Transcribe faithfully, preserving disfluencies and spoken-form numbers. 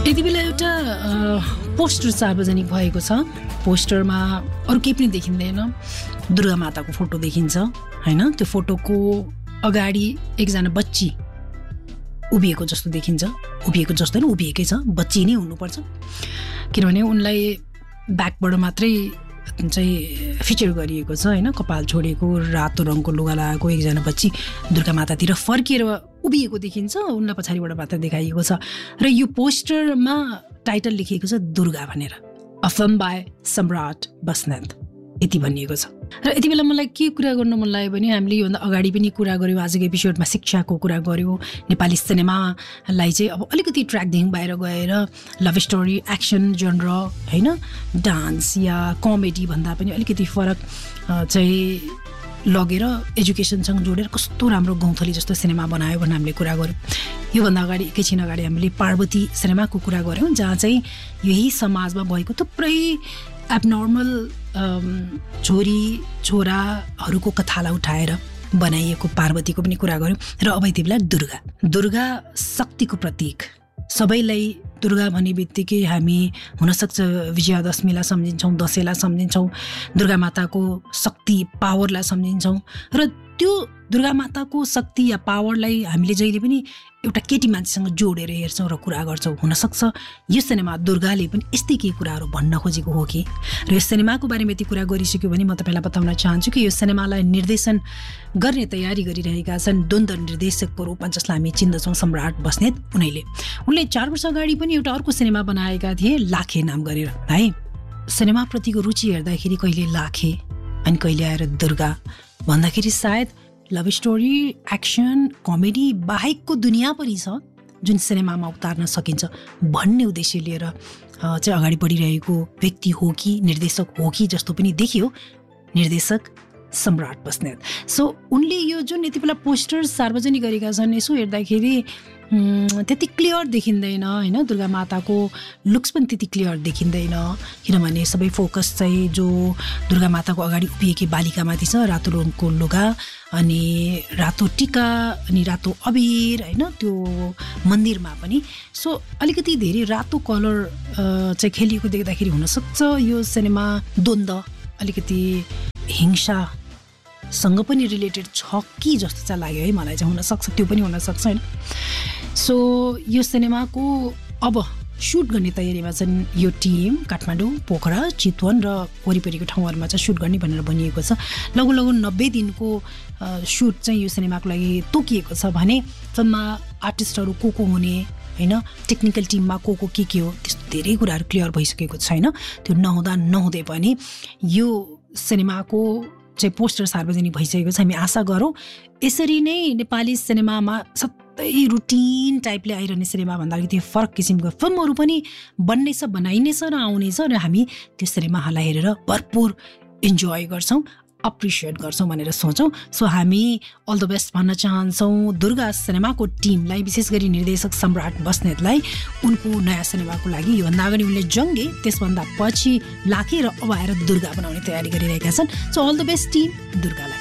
यति बेला एउटा पोस्टर सार्वजनिक भएको छ। पोस्टरमा अरू केही पनि देखिँदैन, दुर्गा माताको फोटो देखिन्छ हैन। त्यो फोटोको अगाडि एकजना बच्ची उभिएको जस्तो देखिन्छ। उभिएको जस्तो हैन, उभिएकै छ, बच्ची नै हुनुपर्छ किनभने उनलाई ब्याकबाट मात्रै चाहिँ फिचर गरिएको छ हैन। कपाल छोडेको, रातो रङको लुगा लगाएको एकजना बच्ची दुर्गा मातातिर फर्किएर उभिएको देखिन्छ। उनलाई पछाडिबाट मात्र देखाइएको छ र यो पोस्टरमा टाइटल लेखिएको छ दुर्गा भनेर, अ फिल्म बाई सम्राट बस्नेत यति भनिएको छ। र यति बेला मलाई के कुरा गर्न मन लाग्यो भने हामीले योभन्दा अगाडि पनि कुरा गऱ्यौँ, आजको एपिसोडमा शिक्षाको कुरा गऱ्यौँ। नेपाली सिनेमालाई चाहिँ अब अलिकति ट्र्याकदेखि बाहिर गएर लभ स्टोरी, एक्सन जनर हैन, डान्स या कमेडी भन्दा पनि अलिकति फरक चाहिँ लगेर एजुकेसनसँग जोडेर कस्तो राम्रो गौँथली जस्तो सिनेमा बनायो भनेर हामीले कुरा गऱ्यौँ। योभन्दा अगाडि एकैछिन अगाडि हामीले पार्वती सिनेमाको कुरा गऱ्यौँ, जहाँ चाहिँ यही समाजमा भएको थुप्रै एबनर्मल छोरी छोराहरूको कथालाई उठाएर बनाइएको पार्वतीको पनि कुरा गऱ्यौँ। र अब यति बेला दुर्गा दुर्गा शक्तिको प्रतीक। सबैलाई दुर्गा भन्ने बित्तिकै हामी हुनसक्छ विजयादशमीलाई सम्झिन्छौँ, दसैँलाई सम्झिन्छौँ, दुर्गा माताको शक्ति पावरलाई सम्झिन्छौँ। र त्यो दुर्गा माताको शक्ति या पावरलाई हामीले जहिले पनि एउटा केटी मान्छेसँग जोडेर हेर्छौँ र कुरा गर्छौँ। हुनसक्छ यो सिनेमा दुर्गाले पनि यस्तै केही कुराहरू भन्न खोजेको हो कि। र यो सिनेमाको बारेमा यति कुरा गरिसक्यो भने म तपाईँलाई बताउन चाहन्छु कि यो सिनेमालाई निर्देशन गर्ने तयारी गरिरहेका छन् द्वन्द्व निर्देशकको रूपमा, जसलाई हामी चिन्दछौँ सम्राट बस्नेत। उनैले उनले चार वर्ष अगाडि पनि एउटा अर्को सिनेमा बनाएका थिए लाखे नाम गरेर है। सिनेमाप्रतिको रुचि हेर्दाखेरि कहिले लाखे अनि कहिले आएर दुर्गा भन्दाखेरि सायद लभ स्टोरी, एक्सन, कमेडी बाहेकको दुनियाँ पनि छ जुन सिनेमामा उतार्न सकिन्छ भन्ने उद्देश्य लिएर चाहिँ अगाडि बढिरहेको व्यक्ति हो कि निर्देशक हो कि जस्तो पनि देखियो निर्देशक सम्राट बस्नेत। सो उनले यो जुन यति बेला पोस्टर सार्वजनिक गरेका छन्, यसो हेर्दाखेरि त्यति क्लियर देखिँदैन हैन। दुर्गा माताको लुक्स पनि त्यति क्लियर देखिँदैन किनभने सबै फोकस चाहिँ जो दुर्गा माताको अगाडि उभिएकी बालिकामाथि छ। रातो रङको लुगा अनि रातो टिका अनि रातो अबिर हैन, त्यो मन्दिरमा पनि सो अलिकति धेरै रातो कलर चाहिँ खेलिएको देख्दाखेरि हुनसक्छ यो सिनेमा द्वन्द्व अलिकति हिंसासँग पनि रिलेटेड छ कि जस्तो चाहिँ लाग्यो है मलाई चाहिँ। हुनसक्छ त्यो पनि हुनसक्छ होइन। सो यो सिनेमाको अब सुट गर्ने तयारीमा छन् यो टिम। काठमाडौँ, पोखरा, चितवन र वरिपरिको ठाउँहरूमा चाहिँ सुट गर्ने भनेर भनिएको छ। लगभग लगभग नब्बे दिनको सुट चाहिँ यो सिनेमाको लागि तोकिएको छ भने फिल्ममा आर्टिस्टहरू को को हुने हैन, टेक्निकल टिममा को को के के हो त्यस्तो धेरै कुराहरू क्लियर भइसकेको छैन। त्यो नहुँदा नहुँदै पनि यो सिनेमाको चाहिँ पोस्टर सार्वजनिक भइसकेको छ। हामी आशा गरौँ यसरी नै नेपाली सिनेमामा सधैँ रुटिन टाइपले आइरहने सिनेमाभन्दा अलिकति फरक किसिमको फिल्महरू पनि बन्नेछ, बनाइनेछ र आउनेछ र हामी त्यो सिनेमाहरूलाई हेरेर भरपुर इन्जोय गर्छौँ, अप्रिसिएट गर्छौँ भनेर सोचौँ। सो हामी अल द बेस्ट भन्न चाहन्छौँ दुर्गा सिनेमाको टिमलाई, विशेष गरी निर्देशक सम्राट बस्नेतलाई उनको नयाँ सिनेमाको लागि। योभन्दा अगाडि उनले जङ्गे, त्यसभन्दा पछि लाखे र अब आएर दुर्गा बनाउने तयारी गरिरहेका छन्। So all the best team दुर्गालाई।